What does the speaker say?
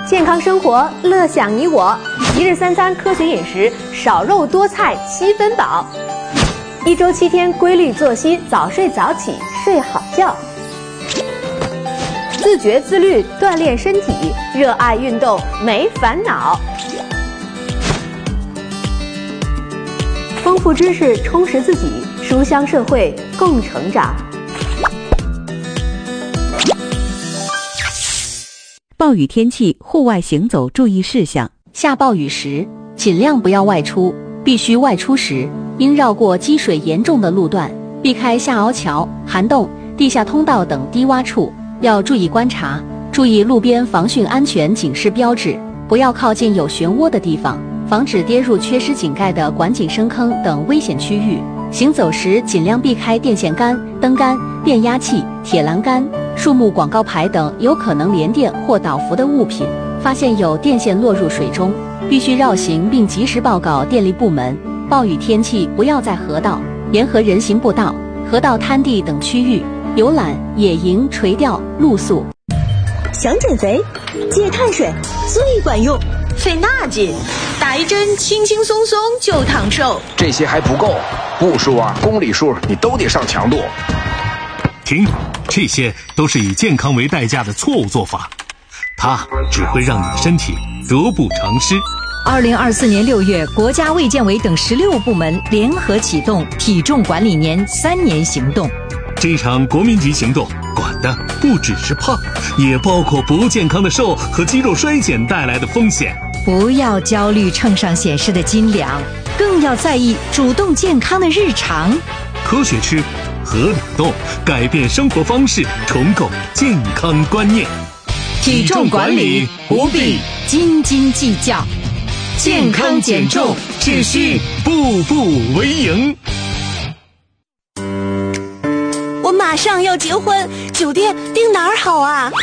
健康生活，乐享你我。一日三餐科学饮食，少肉多菜7分饱。1周7天规律作息，早睡早起，睡好觉。自觉自律，锻炼身体，热爱运动，没烦恼。丰富知识，充实自己，书香社会，共成长。 暴雨天气，户外行走注意事项。 下暴雨时，尽量不要外出，必须外出时，应绕过积水严重的路段，避开下凹桥、涵洞、地下通道等低洼处，要注意观察，注意路边防汛安全警示标志，不要靠近有漩涡的地方，防止跌入缺失井盖的管井深坑等危险区域。行走时尽量避开电线杆、灯杆、电压器、铁栏杆、树木广告牌等有可能连电或倒伏的物品。发现有电线落入水中，必须绕行并及时报告电力部门。暴雨天气不要在河道、沿河人行步道、河道滩地等区域游览、野营、垂钓、露宿。 想减肥，戒碳水最管用。 费那劲，打一针轻轻松松就烫瘦。 这些还不够，步数啊、公里数你都得上强度。 停，这些都是以健康为代价的错误做法，它只会让你的身体得不偿失。 2024年6月，国家卫健委等16部门联合启动体重管理年3年行动。 这场国民级行动管的不只是胖，也包括不健康的瘦和肌肉衰减带来的风险。 不要焦虑秤上显示的斤两，更要在意主动健康的日常。 科学吃，合理动，改变生活方式，重构健康观念。 体重管理不必斤斤计较，健康减重只需步步为营。 我马上要结婚，酒店订哪儿好啊？